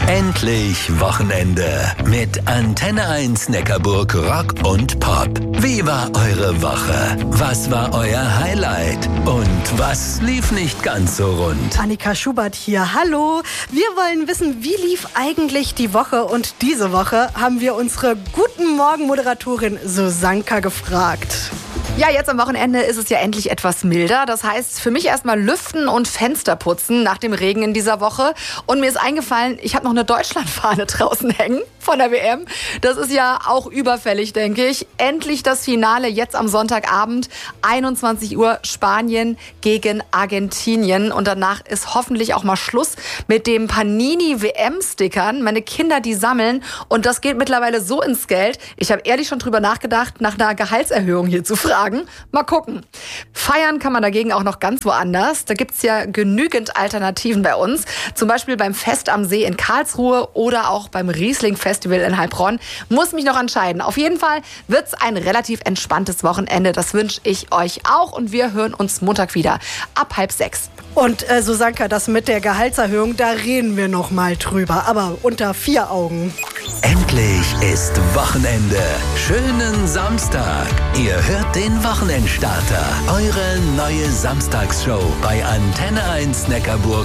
Endlich Wochenende mit Antenne 1 Neckarburg Rock und Pop. Wie war eure Woche? Was war euer Highlight? Und was lief nicht ganz so rund? Annika Schubert hier, hallo. Wir wollen wissen, wie lief eigentlich die Woche? Und diese Woche haben wir unsere Guten Morgen-Moderatorin Susanka gefragt. Ja, jetzt am Wochenende ist es ja endlich etwas milder. Das heißt, für mich erstmal lüften und Fenster putzen nach dem Regen in dieser Woche. Und mir ist eingefallen, ich habe noch eine Deutschlandfahne draußen hängen von der WM. Das ist ja auch überfällig, denke ich. Endlich das Finale jetzt am Sonntagabend, 21 Uhr, Spanien gegen Argentinien. Und danach ist hoffentlich auch mal Schluss mit dem Panini-WM-Stickern. Meine Kinder, die sammeln. Und das geht mittlerweile so ins Geld. Ich habe ehrlich schon drüber nachgedacht, nach einer Gehaltserhöhung hier zu fragen. Mal gucken. Feiern kann man dagegen auch noch ganz woanders. Da gibt's ja genügend Alternativen bei uns. Zum Beispiel beim Fest am See in Karlsruhe oder auch beim Riesling-Festival in Heilbronn. Muss mich noch entscheiden. Auf jeden Fall wird's ein relativ entspanntes Wochenende. Das wünsche ich euch auch. Und wir hören uns Montag wieder ab 5:30. Und Susanka, das mit der Gehaltserhöhung, da reden wir noch mal drüber. Aber unter 4 Augen. Endlich ist Wochenende. Schönen Samstag. Ihr hört den Wochenendstarter. Eure neue Samstagsshow bei Antenne 1 Neckarburg